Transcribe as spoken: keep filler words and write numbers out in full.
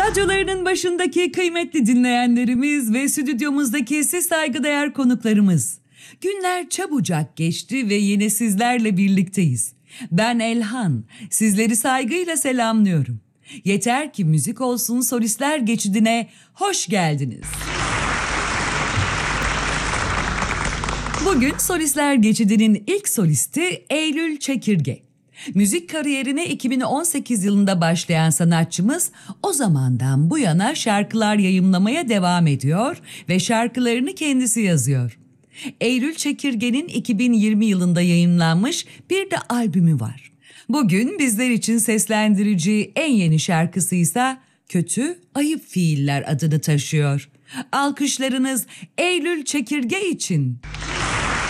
Radyolarının başındaki kıymetli dinleyenlerimiz ve stüdyomuzdaki siz saygıdeğer konuklarımız. Günler çabucak geçti ve yine sizlerle birlikteyiz. Ben Elhan, sizleri saygıyla selamlıyorum. Yeter ki müzik olsun solistler geçidine hoş geldiniz. Bugün solistler geçidinin ilk solisti Eylül Çekirge. Müzik kariyerine iki bin on sekiz yılında başlayan sanatçımız o zamandan bu yana şarkılar yayımlamaya devam ediyor ve şarkılarını kendisi yazıyor. Eylül Çekirge'nin iki bin yirmi yılında yayımlanmış bir de albümü var. Bugün bizler için seslendirici en yeni şarkısıysa Kötü Ayıp Fiiller adını taşıyor. Alkışlarınız Eylül Çekirge için.